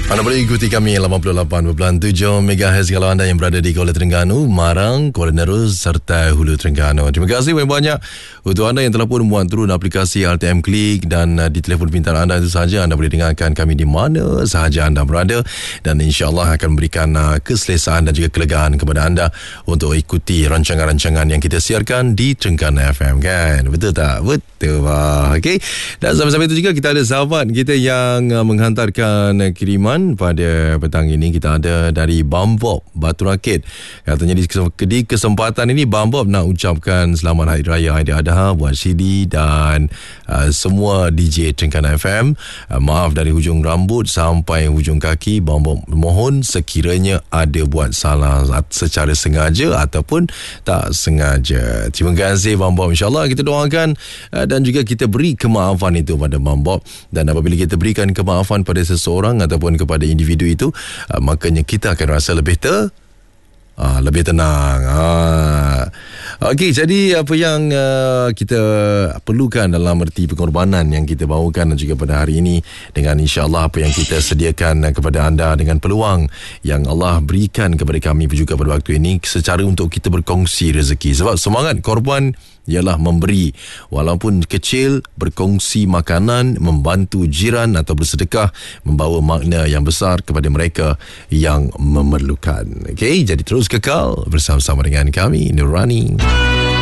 Anda boleh ikuti kami 88.7 MHz kalau anda yang berada di Kuala Terengganu, Marang, Kuala Nerus serta Hulu Terengganu. Terima kasih banyak untuk anda yang telah pun muat turun aplikasi RTM Klik dan di telefon pintar anda itu sahaja anda boleh dengarkan kami di mana sahaja anda berada, dan insyaAllah akan memberikan keselesaan dan juga kelegaan kepada anda untuk ikuti rancangan-rancangan yang kita siarkan di Terengganu FM, kan? Betul tak? Betul, bah. Okay. Dan sampai-sampai itu juga kita ada sahabat kita yang menghantarkan kiriman pada petang ini. Kita ada dari Bambob Batu Rakit. Katanya di kesempatan ini Bambob nak ucapkan selamat Hari Raya Aidiladha buat Sidi dan semua DJ Terengganu FM. Maaf dari hujung rambut sampai hujung kaki. Bambob mohon sekiranya ada buat salah secara sengaja ataupun tak sengaja. Terima kasih Bambob. InsyaAllah kita doakan dan juga kita beri kemaafan itu pada Bambob. Dan apabila kita berikan kemaafan pada seseorang ataupun kepada individu itu, makanya kita akan rasa lebih tenang. Okey, jadi apa yang kita perlukan dalam erti pengorbanan yang kita bawakan dan juga pada hari ini, dengan insya-Allah apa yang kita sediakan kepada anda dengan peluang yang Allah berikan kepada kami juga pada waktu ini, secara untuk kita berkongsi rezeki. Sebab semangat korban ialah memberi, walaupun kecil, berkongsi makanan, membantu jiran atau bersedekah membawa makna yang besar kepada mereka yang memerlukan. Okey, jadi terus kekal bersama-sama dengan kami, Nurani.